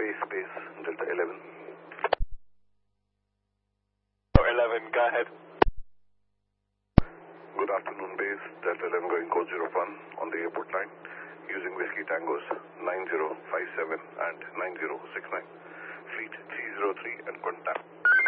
Base, Delta 11. 11, go ahead. Good afternoon, base, Delta 11 going code 01 on the airport line using Whiskey Tangos 9057 and 9069. Fleet 303 and contact.